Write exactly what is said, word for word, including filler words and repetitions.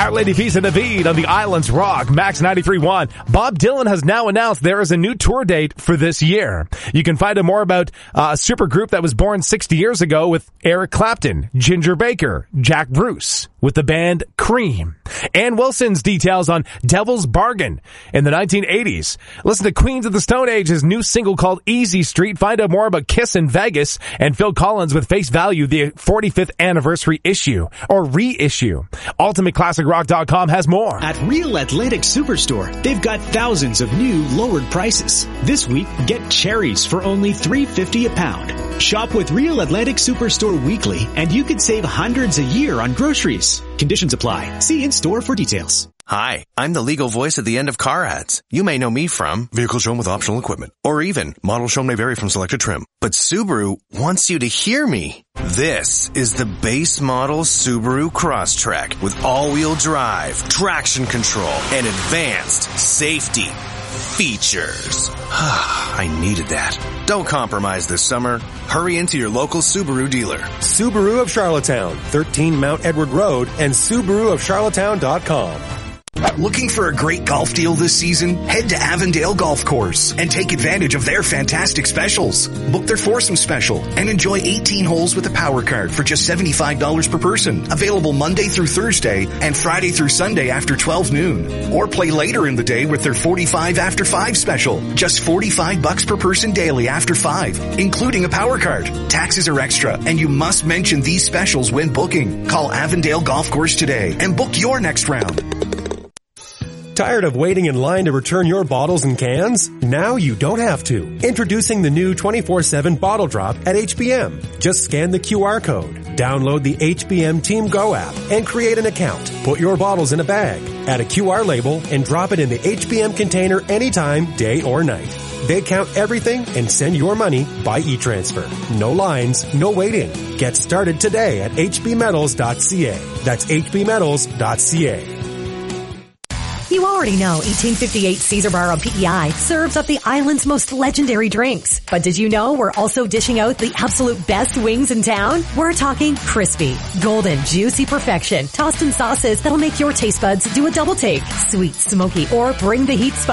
Our Lady Peace and David on the Islands Rock, Max ninety-three point one. Bob Dylan has now announced there is a new tour date for this year. You can find out more about uh, a super group that was born sixty years ago with Eric Clapton, Ginger Baker, Jack Bruce, with the band Cream. Ann Wilson's details on Devil's Bargain in the nineteen eighties. Listen to Queens of the Stone Age's new single called Easy Street. Find out more about Kiss in Vegas, and Phil Collins with Face Value, the forty-fifth anniversary issue or reissue. ultimate classic rock dot com has more. At Real Atlantic Superstore, they've got thousands of new lowered prices. This week, get cherries for only three dollars and fifty cents a pound. Shop with Real Atlantic Superstore weekly, and you could save hundreds a year on groceries. Conditions apply. See in-store for details. Hi, I'm the legal voice at the end of car ads. You may know me from vehicle shown with optional equipment, or even model shown may vary from selected trim. But Subaru wants you to hear me. This is the base model Subaru Crosstrek with all-wheel drive, traction control, and advanced safety features. I needed that. Don't compromise this summer. Hurry into your local Subaru dealer. Subaru of Charlottetown, thirteen Mount Edward Road, and Subaru of Charlottetown dot com. Looking for a great golf deal this season? Head to Avondale Golf Course and take advantage of their fantastic specials. Book their foursome special and enjoy eighteen holes with a power card for just seventy-five dollars per person. Available Monday through Thursday and Friday through Sunday after twelve noon. Or play later in the day with their forty-five after five special. Just forty-five bucks per person daily after five, including a power card. Taxes are extra, and you must mention these specials when booking. Call Avondale Golf Course today and book your next round. Tired of waiting in line to return your bottles and cans? Now you don't have to. Introducing the new twenty-four seven Bottle Drop at H B M. Just scan the Q R code, download the H B M Team Go app, and create an account. Put your bottles in a bag, add a Q R label, and drop it in the H B M container anytime, day or night. They count everything and send your money by e-transfer. No lines, no waiting. Get started today at h b metals dot c a. That's h b metals dot c a. You already know eighteen fifty-eight Cesar Bar on P E I serves up the island's most legendary drinks. But did you know we're also dishing out the absolute best wings in town? We're talking crispy, golden, juicy perfection, tossed in sauces that'll make your taste buds do a double take. Sweet, smoky, or bring the heat spice.